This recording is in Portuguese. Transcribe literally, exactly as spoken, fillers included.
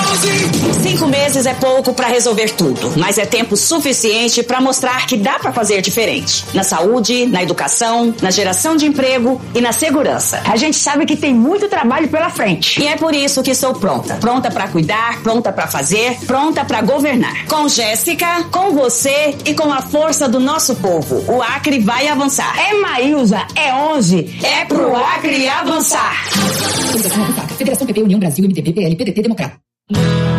Cinco meses é pouco para resolver tudo, mas é tempo suficiente para mostrar que dá para fazer diferente. Na saúde, na educação, na geração de emprego e na segurança. A gente sabe que tem muito trabalho pela frente. E é por isso que sou pronta. Pronta para cuidar, pronta para fazer, pronta para governar. Com Jéssica, com você e com a força do nosso povo, o Acre vai avançar. É Maílza, é onze. É pro Acre avançar. Federação P P, União Brasil, M D B, P L, P D T, Democrata.